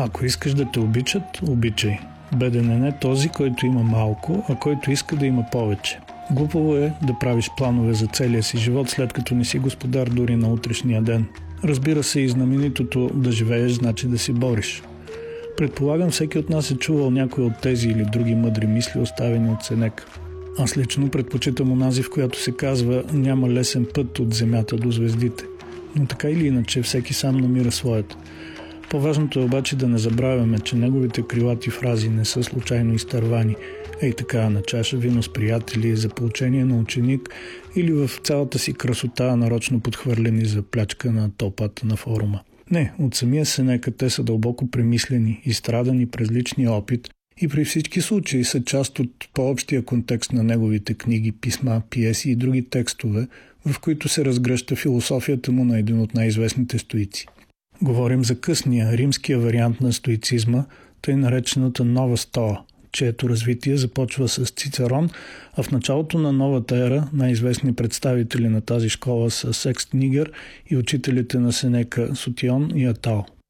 Ако искаш да те обичат, обичай. Беден е не този, който има малко, а който иска да има повече. Глупаво е да правиш планове за целия си живот, след като не си господар дори на утрешния ден. Разбира се, и знаменитото да живееш значи да си бориш. Предполагам, всеки от нас е чувал някой от тези или други мъдри мисли, оставени от Сенека. Аз лично предпочитам онази, в която се казва: няма лесен път от земята до звездите. Но така или иначе, всеки сам намира своята. По-важното е обаче да не забравяме, че неговите крилати фрази не са случайно изтървани. Ей така, на чаша вино с приятели, за поучение на ученик или в цялата си красота, нарочно подхвърлени за плячка на топата на форума. Не, от самия Сенека те са дълбоко премислени, изстрадани през личния опит и при всички случаи са част от по-общия контекст на неговите книги, писма, пиеси и други текстове, в които се разгръща философията му на един от най-известните стоици. Говорим за късния, римския вариант на стоицизма, тъй наречената нова стоа, чието развитие започва с Цицерон, а в началото на новата ера най-известни представители на тази школа са Секст Нигер и учителите на Сенека Сотион и Атал.